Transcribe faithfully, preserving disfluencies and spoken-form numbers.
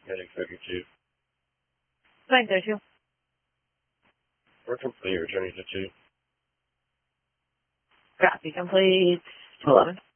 Heading thirty-two. Flight thirty-two. We're complete, returning to two. Copy complete. eleven.